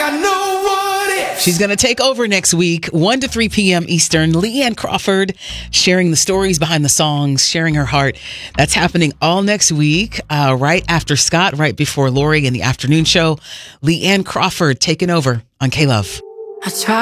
I know what if. She's going to take over next week, 1 to 3 p.m. Eastern. Leanne Crawford sharing the stories behind the songs, sharing her heart. That's happening all next week, right after Scott, right before Lori in the afternoon show. Leanne Crawford taking over on K-Love. I try